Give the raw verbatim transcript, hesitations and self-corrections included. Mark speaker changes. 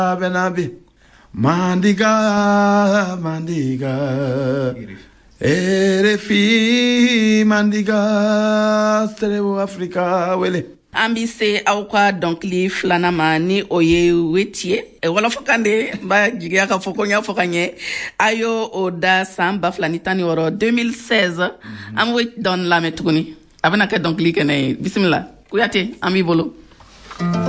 Speaker 1: benabi mandiga mandiga erefi mandiga stereo Africa wele
Speaker 2: an bi se aw ka dɔnkili filanan ma ni o ye weti ye wɔlɔfɔkan de b'a jigiya ka fɔ ko n y'a fɔ ka ɲɛ a y'o o da san ba fila ni tan ni wɔɔrɔ deux mille seize an bɛ dɔn lamɛn tuguni a bɛna kɛ dɔnkili kɛnɛ ye bisimila Kuyate an b'i bolo.